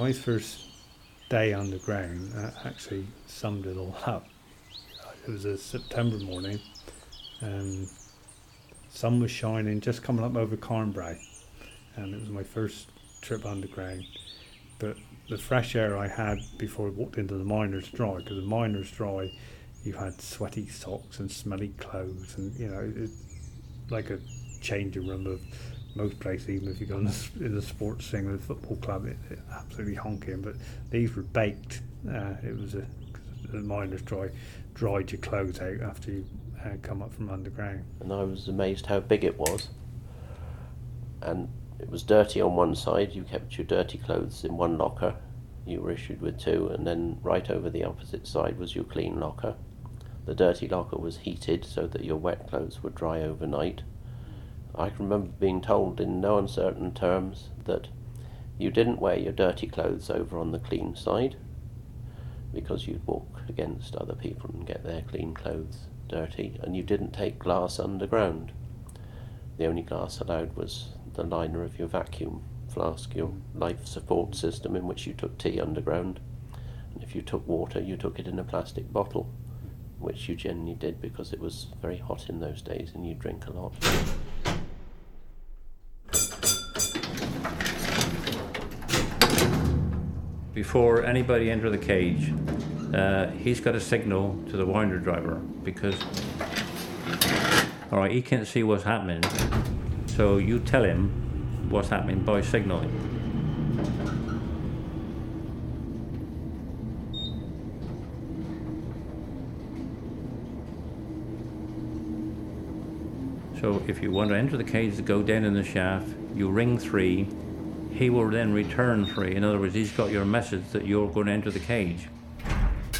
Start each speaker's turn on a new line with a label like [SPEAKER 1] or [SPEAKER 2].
[SPEAKER 1] My first day underground actually summed it all up. It was a September morning, and sun was shining, just coming up over Carnbray, and it was my first trip underground. But the fresh air I had before I walked into the Miners Dry, because the Miners Dry, you had sweaty socks and smelly clothes, and it's like a changing room of most places. Even if you go in the sports thing with a football club, it absolutely honking. But these were baked. It was the Miners Dry dried your clothes out after you come up from underground.
[SPEAKER 2] And I was amazed how big it was. And it was dirty on one side. You kept your dirty clothes in one locker. You were issued with two, and then right over the opposite side was your clean locker. The dirty locker was heated so that your wet clothes would dry overnight. I can remember being told in no uncertain terms that you didn't wear your dirty clothes over on the clean side because you'd walk against other people and get their clean clothes dirty, and you didn't take glass underground. The only glass allowed was the liner of your vacuum flask, your life support system in which you took tea underground. And if you took water, you took it in a plastic bottle, which you generally did because it was very hot in those days and you drink a lot.
[SPEAKER 3] Before anybody enter the cage, he's got a signal to the winder driver because, all right, he can't see what's happening, so you tell him what's happening by signaling. So if you want to enter the cage to go down in the shaft, you ring 3. He will then return 3. In other words, he's got your message that you're going to enter the cage.